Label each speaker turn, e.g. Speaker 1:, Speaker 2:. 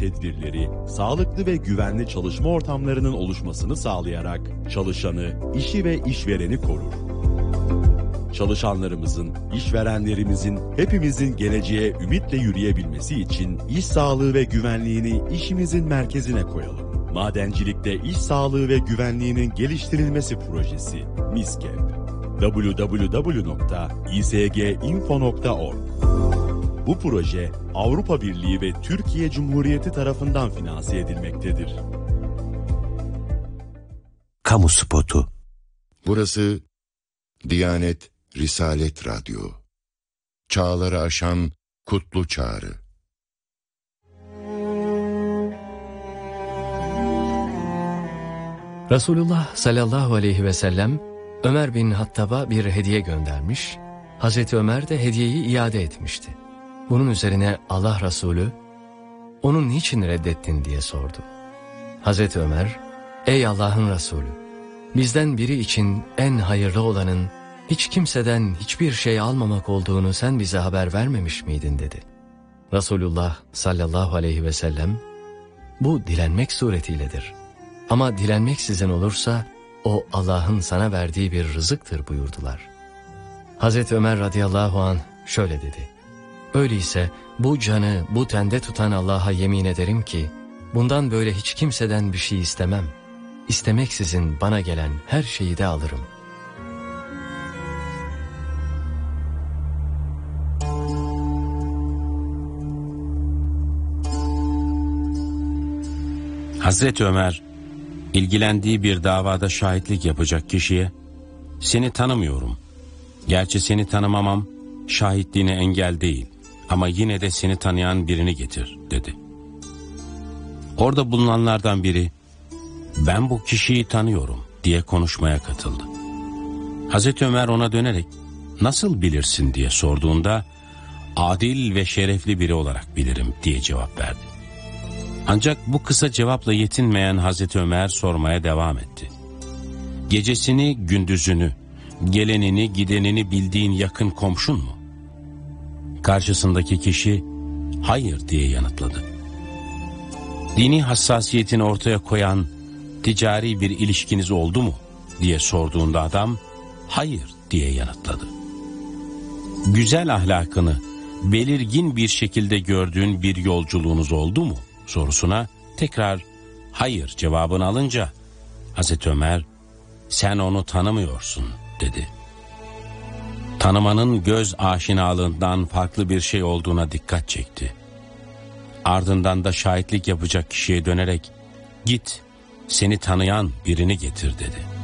Speaker 1: tedbirleri, sağlıklı ve güvenli çalışma ortamlarının oluşmasını sağlayarak çalışanı, işi ve işvereni korur. Çalışanlarımızın, işverenlerimizin, hepimizin geleceğe ümitle yürüyebilmesi için iş sağlığı ve güvenliğini işimizin merkezine koyalım. Madencilikte iş sağlığı ve güvenliğinin geliştirilmesi projesi MİSKEP. www.isginfo.org. Bu proje Avrupa Birliği ve Türkiye Cumhuriyeti tarafından finanse edilmektedir.
Speaker 2: Kamu spotu.
Speaker 3: Burası Diyanet Risalet Radyo. Çağları aşan kutlu çağrı.
Speaker 4: Resulullah sallallahu aleyhi ve sellem Ömer bin Hattab'a bir hediye göndermiş, Hazreti Ömer de hediyeyi iade etmişti. Bunun üzerine Allah Resulü, "Onu niçin reddettin?" diye sordu. Hazreti Ömer, "Ey Allah'ın Resulü, bizden biri için en hayırlı olanın hiç kimseden hiçbir şey almamak olduğunu sen bize haber vermemiş miydin?" dedi. Resulullah sallallahu aleyhi ve sellem, "Bu dilenmek suretiyledir. Ama dilenmeksizin olursa o Allah'ın sana verdiği bir rızıktır" buyurdular. Hazreti Ömer radıyallahu anh şöyle dedi: "Öyleyse bu canı bu tende tutan Allah'a yemin ederim ki bundan böyle hiç kimseden bir şey istemem. İstemeksizin bana gelen her şeyi de alırım."
Speaker 5: Hazreti Ömer, ilgilendiği bir davada şahitlik yapacak kişiye, "Seni tanımıyorum. Gerçi seni tanımamam şahitliğine engel değil ama yine de seni tanıyan birini getir," dedi. Orada bulunanlardan biri, "Ben bu kişiyi tanıyorum," diye konuşmaya katıldı. Hazreti Ömer ona dönerek, "Nasıl bilirsin?" diye sorduğunda, "Adil ve şerefli biri olarak bilirim," diye cevap verdi. Ancak bu kısa cevapla yetinmeyen Hazreti Ömer sormaya devam etti. "Gecesini, gündüzünü, gelenini, gidenini bildiğin yakın komşun mu?" Karşısındaki kişi, "Hayır," diye yanıtladı. "Dini hassasiyetini ortaya koyan ticari bir ilişkiniz oldu mu?" diye sorduğunda adam, "Hayır," diye yanıtladı. "Güzel ahlakını belirgin bir şekilde gördüğün bir yolculuğunuz oldu mu?" sorusuna tekrar "Hayır" cevabını alınca Hazreti Ömer, "Sen onu tanımıyorsun," dedi. Tanımanın göz aşinalığından farklı bir şey olduğuna dikkat çekti. Ardından da şahitlik yapacak kişiye dönerek, "Git, seni tanıyan birini getir," dedi.